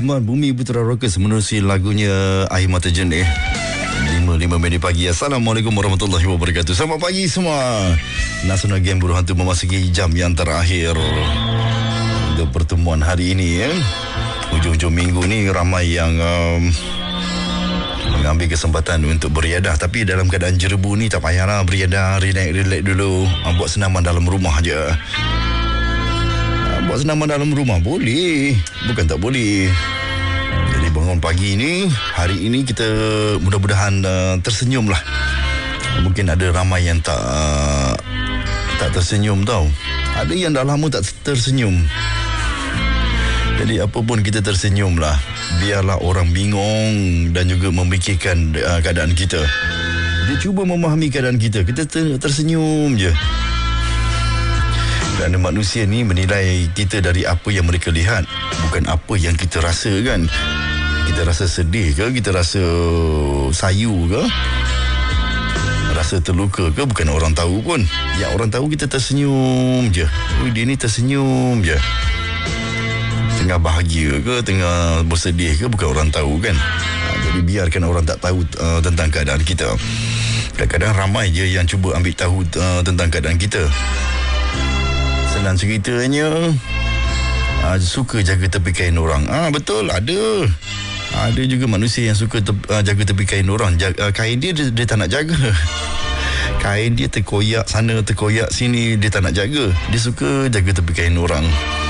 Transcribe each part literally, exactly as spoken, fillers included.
Azman Bumi Putra Rockers menerusi lagunya Air Mata Jernih. lima lima minit pagi. Assalamualaikum warahmatullahi wabarakatuh. Selamat pagi semua. Nasional Game Buruh Hantu memasuki jam yang terakhir untuk pertemuan hari ini ya. Hujung-hujung minggu ni ramai yang um, mengambil kesempatan untuk beriadah, tapi dalam keadaan jerebu ni tak payahlah beriadah, relax-relax dulu. Buat senaman dalam rumah je. Buat senaman dalam rumah boleh, bukan tak boleh. Jadi bangun pagi ni, hari ini kita mudah-mudahan uh, tersenyum lah. Mungkin ada ramai yang tak uh, tak tersenyum tau. Ada yang dah lama tak tersenyum. Jadi apa pun kita tersenyum lah. Biarlah orang bingung dan juga memikirkan uh, keadaan kita. Dia cuba memahami keadaan kita. Kita ter- tersenyum je. Kerana manusia ni menilai kita dari apa yang mereka lihat, bukan apa yang kita rasa kan. Kita rasa sedih ke, kita rasa sayu ke, rasa terluka ke, bukan orang tahu pun. Yang orang tahu kita tersenyum je. Ui, dia ni tersenyum je. Tengah bahagia ke, tengah bersedih ke, bukan orang tahu kan. Ha, jadi biarkan orang tak tahu uh, tentang keadaan kita. Kadang-kadang ramai je yang cuba ambil tahu uh, tentang keadaan kita. Senang ceritanya, uh, suka jaga tepi kain orang. Ah betul, ada. Ada juga manusia yang suka te- uh, jaga tepi kain orang. Jaga, uh, kain dia, dia dia tak nak jaga. Kain dia terkoyak sana, terkoyak sini, dia tak nak jaga. Dia suka jaga tepi kain orang.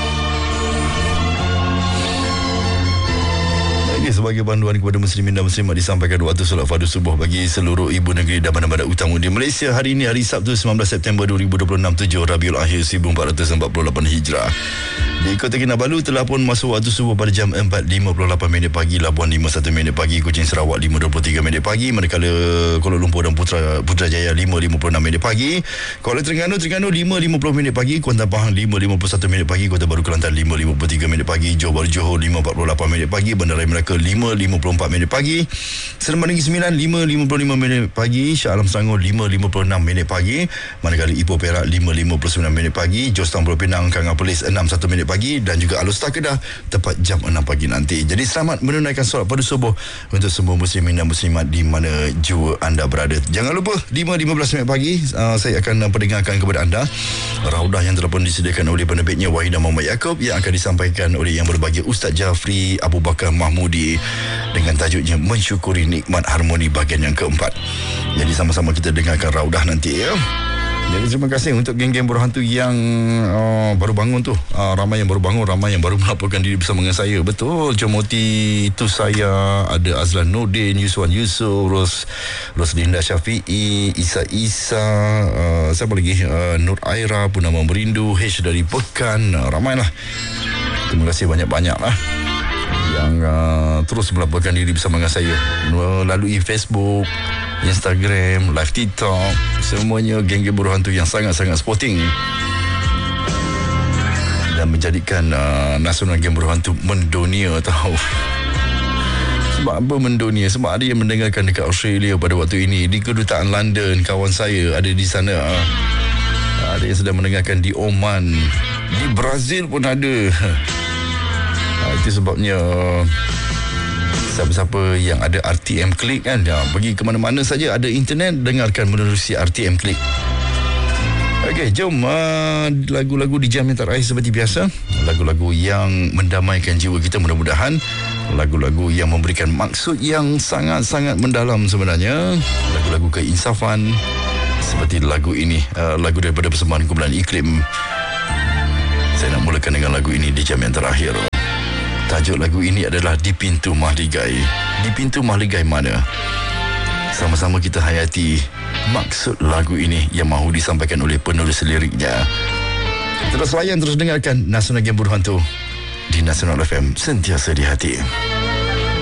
Sebagai panduan kepada muslimin dan muslimat disampaikan waktu solat fardu subuh bagi seluruh ibu negeri dan bandar-bandar utama di Malaysia. Hari ini hari Sabtu sembilan belas September dua ribu dua puluh enam, tujuh Rabiul Akhir seribu empat ratus empat puluh lapan Hijrah. Di Kota Kinabalu telah pun masuk waktu subuh pada jam empat lima puluh lapan minit pagi, Labuan lima puluh satu minit pagi, Kuching Sarawak lima dua puluh tiga minit pagi, manakala Kuala Lumpur dan Putra, Putrajaya lima lima puluh enam minit pagi, Kuala Terengganu Terengganu lima lima puluh minit pagi, Kuantan Pahang lima lima puluh satu minit pagi, Kota Baru Kelantan lima lima puluh tiga minit pagi, Johor Bahru Johor lima empat puluh lapan minit pagi, Bandaraya Melaka lima lima puluh empat minit pagi, Seremban Negeri Sembilan lima lima puluh lima minit pagi, Shah Alam Selangor lima lima puluh enam minit pagi, manakala Ipoh Perak lima lima puluh sembilan minit pagi, Jos Tambul Pinang Kangar Perlis enam satu minit pagi, dan juga Alor-Star Kedah tepat jam enam pagi nanti. Jadi selamat menunaikan solat pada subuh untuk semua muslimin dan muslimat di mana jua anda berada. Jangan lupa lima lima belas minit pagi uh, saya akan pendengarkan kepada anda raudah yang telah pun disediakan oleh penerbitnya Wahidah Muhammad Yaakob, yang akan disampaikan oleh yang berbahagia Ustaz Jafri Abu Bakar Mahmudi dengan tajuknya Mensyukuri Nikmat Harmoni bahagian yang keempat. Jadi sama-sama kita dengarkan raudah nanti ya. Jadi terima kasih untuk geng-geng Buruh Hantu yang uh, baru bangun tu. Uh, ramai yang baru bangun, ramai yang baru melaporkan diri bersama dengan saya. Betul, Jomoti itu saya, ada Azlan Nordin, Yuswan Yusof, Ros Roslinda Syafi'i, Isa Isa, uh, siapa lagi? Uh, Nur Aira, Purnama Merindu, H dari Pekan, uh, ramailah. Terima kasih banyak-banyak lah yang uh, terus melaporkan diri bersama dengan saya melalui Facebook, Instagram, live TikTok. Semuanya geng-geng Buruh Hantu yang sangat-sangat sporting dan menjadikan uh, Nasional Game Buruh Hantu mendunia tahu. Sebab apa mendunia? Sebab ada yang mendengarkan dekat Australia pada waktu ini, di kedutaan London, kawan saya ada di sana. Uh, ada yang sedang mendengarkan di Oman, di Brazil pun ada. Uh, itu sebabnya uh, siapa-siapa yang ada R T M Click kan, ya, pergi ke mana-mana saja ada internet, dengarkan menerusi R T M Click. Okey, jom uh, lagu-lagu di jam yang terakhir seperti biasa. Lagu-lagu yang mendamaikan jiwa kita mudah-mudahan. Lagu-lagu yang memberikan maksud yang sangat-sangat mendalam sebenarnya. Lagu-lagu keinsafan seperti lagu ini, uh, lagu daripada persembahan kumpulan Iklim. Saya nak mulakan dengan lagu ini di jam yang terakhir. Tajuk lagu ini adalah Di Pintu Mahligai. Di Pintu Mahligai mana? Sama-sama kita hayati maksud lagu ini yang mahu disampaikan oleh penulis liriknya. Terus layan, terus dengarkan Nasional Game Buruh Hantu di Nasional F M, sentiasa di hati.